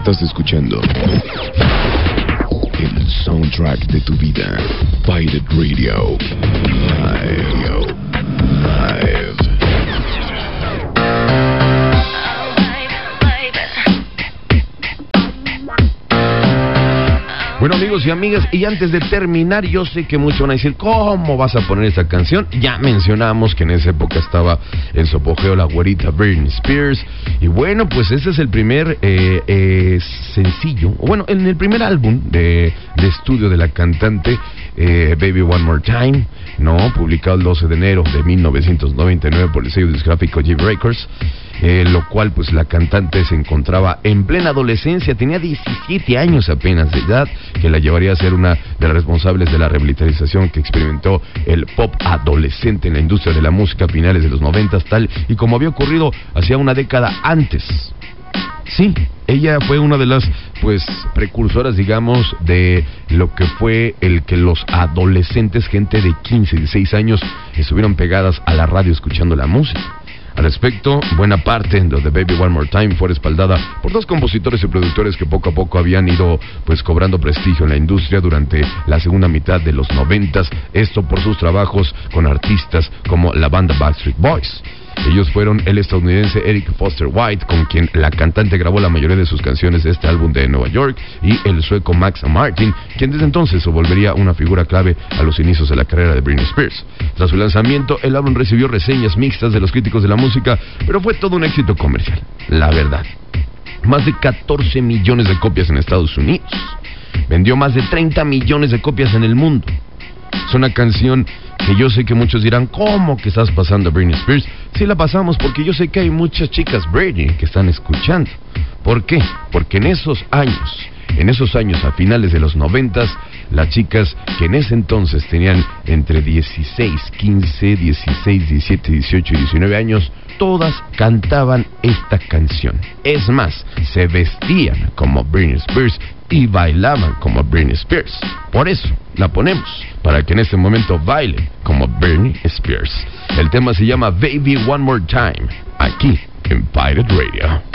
Estás escuchando el soundtrack de tu vida. Pirate Radio. Live. Bueno, amigos y amigas, y antes de terminar, yo sé que muchos van a decir, ¿cómo vas a poner esta canción? Ya mencionamos que en esa época estaba en su apogeo la güerita Britney Spears. Y bueno, pues ese es el primer sencillo, bueno, en el primer álbum de estudio de la cantante, Baby One More Time, ¿no? Publicado el 12 de enero de 1999 por el sello discográfico Jive Records. Lo cual pues la cantante se encontraba en plena adolescencia, tenía 17 años apenas de edad, que la llevaría a ser una de las responsables de la revitalización que experimentó el pop adolescente en la industria de la música a finales de los 90, tal y como había ocurrido hacía una década antes. Sí, ella fue una de las pues precursoras, digamos, de lo que fue el que los adolescentes, gente de 15, 16 años, estuvieron pegadas a la radio escuchando la música. Al respecto, buena parte de The Baby One More Time fue respaldada por dos compositores y productores que poco a poco habían ido pues cobrando prestigio en la industria durante la segunda mitad de los 90, esto por sus trabajos con artistas como la banda Backstreet Boys. Ellos fueron el estadounidense Eric Foster White, con quien la cantante grabó la mayoría de sus canciones de este álbum de Nueva York, y el sueco Max Martin, quien desde entonces se volvería una figura clave a los inicios de la carrera de Britney Spears. Tras su lanzamiento, el álbum recibió reseñas mixtas de los críticos de la música, pero fue todo un éxito comercial, la verdad. Más de 14 millones de copias en Estados Unidos. Vendió más de 30 millones de copias en el mundo. Es una canción que yo sé que muchos dirán, ¿cómo que estás pasando a Britney Spears? Sí la pasamos porque yo sé que hay muchas chicas Britney que están escuchando. ¿Por qué? Porque en esos años a finales de los 90, las chicas que en ese entonces tenían entre 16, 15, 16, 17, 18 y 19 años, todas cantaban esta canción. Es más, se vestían como Britney Spears y bailaban como Britney Spears. Por eso la ponemos, para que en este momento bailen como Britney Spears. El tema se llama Baby One More Time, aquí en Pirate Radio.